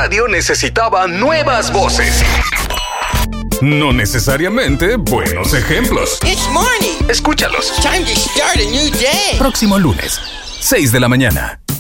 radio necesitaba nuevas voces. No necesariamente buenos ejemplos. It's morning. Escúchalos. Time to start a new day. Próximo lunes, 6 de la mañana.